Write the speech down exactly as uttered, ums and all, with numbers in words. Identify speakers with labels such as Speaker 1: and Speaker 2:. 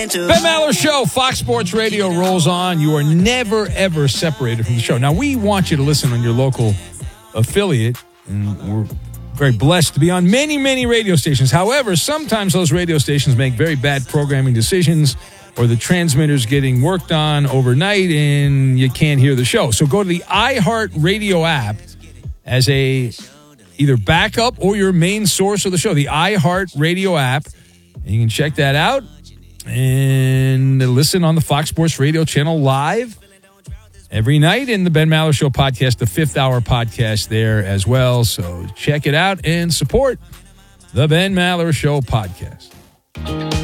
Speaker 1: Ben Maller Show, Fox Sports Radio rolls on. You are never, ever separated from the show. Now, we want you to listen on your local affiliate, and we're very blessed to be on many, many radio stations. However, sometimes those radio stations make very bad programming decisions, or the transmitter's getting worked on overnight, and you can't hear the show. So go to the iHeartRadio app as a either backup or your main source of the show, the iHeartRadio app. And you can check that out and listen on the Fox Sports Radio channel live every night, in the Ben Maller Show podcast, the fifth hour podcast there as well. So check it out and support the Ben Maller Show podcast.